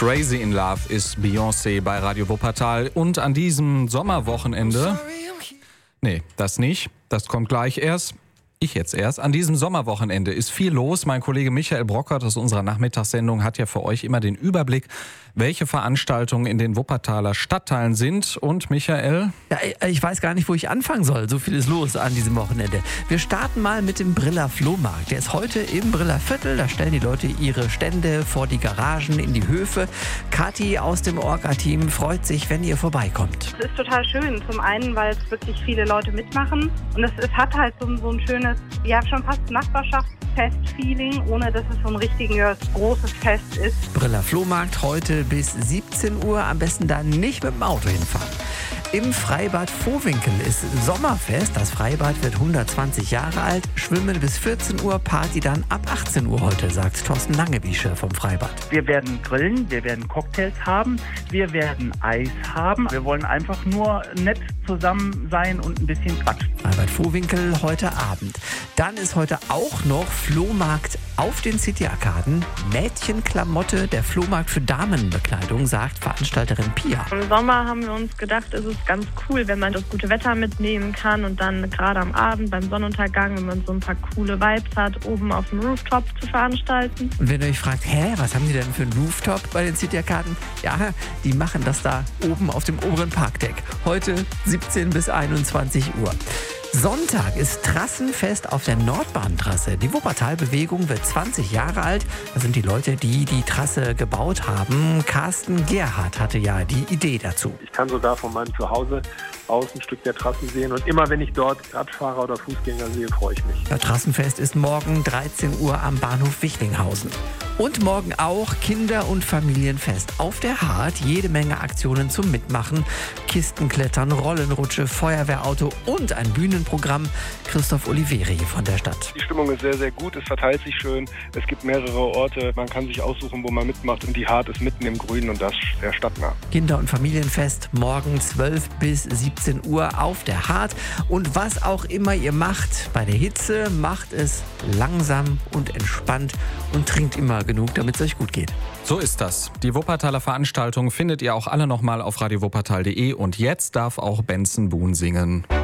Crazy in Love ist Beyoncé bei Radio Wuppertal. Und an diesem Sommerwochenende... Nee, das nicht. Das kommt gleich erst. Ich jetzt erst. An diesem Sommerwochenende ist viel los. Mein Kollege Michael Brockert aus unserer Nachmittagssendung hat ja für euch immer den Überblick, welche Veranstaltungen in den Wuppertaler Stadtteilen sind. Und Michael? Ja, ich weiß gar nicht, wo ich anfangen soll. So viel ist los an diesem Wochenende. Wir starten mal mit dem Briller Flohmarkt. Der ist heute im Briller Viertel. Da stellen die Leute ihre Stände vor die Garagen, in die Höfe. Kathi aus dem Orga-Team freut sich, wenn ihr vorbeikommt. Es ist total schön. Zum einen, weil es wirklich viele Leute mitmachen. Und es hat halt so ein schönes, ja schon fast Nachbarschaftsfest-Feeling, ohne dass es so ein richtiges, großes Fest ist. Briller Flohmarkt heute bis 17 Uhr. Am besten dann nicht mit dem Auto hinfahren. Im Freibad Vohwinkel ist Sommerfest. Das Freibad wird 120 Jahre alt. Schwimmen bis 14 Uhr, Party dann ab 18 Uhr heute, sagt Thorsten Langewiesche vom Freibad. Wir werden grillen, wir werden Cocktails haben, wir werden Eis haben. Wir wollen einfach nur nett zusammen sein und ein bisschen quatschen. Freibad Vohwinkel heute Abend. Dann ist heute auch noch Flohmarkt auf den City-Arkaden. Mädchenklamotte, der Flohmarkt für Damenbekleidung, sagt Veranstalterin Pia. Im Sommer haben wir uns gedacht, es ist ganz cool, wenn man das gute Wetter mitnehmen kann und dann gerade am Abend beim Sonnenuntergang, wenn man so ein paar coole Vibes hat, oben auf dem Rooftop zu veranstalten. Und wenn ihr euch fragt, was haben die denn für einen Rooftop bei den City-Arkaden? Ja, die machen das da oben auf dem oberen Parkdeck. Heute 17 bis 21 Uhr. Sonntag ist Trassenfest auf der Nordbahntrasse. Die Wuppertal-Bewegung wird 20 Jahre alt. Das sind die Leute, die die Trasse gebaut haben. Carsten Gerhardt hatte ja die Idee dazu. Ich kann sogar von meinem Zuhause aus ein Stück der Trassen sehen. Und immer wenn ich dort Radfahrer oder Fußgänger sehe, freue ich mich. Das Trassenfest ist morgen 13 Uhr am Bahnhof Wichlinghausen. Und morgen auch Kinder- und Familienfest auf der Hart. Jede Menge Aktionen zum Mitmachen. Kistenklettern, Rollenrutsche, Feuerwehrauto und ein Bühnenprogramm. Christoph Oliveri von der Stadt. Die Stimmung ist sehr, sehr gut. Es verteilt sich schön. Es gibt mehrere Orte. Man kann sich aussuchen, wo man mitmacht. Und die Hart ist mitten im Grünen und das sehr stadtnah. Kinder- und Familienfest morgen 12 bis 17 Uhr auf der Hart. Und was auch immer ihr macht bei der Hitze, macht es langsam und entspannt und trinkt immer genug, damit es euch gut geht. So ist das. Die Wuppertaler Veranstaltungen findet ihr auch alle nochmal auf radiowuppertal.de. Und jetzt darf auch Benson Boone singen.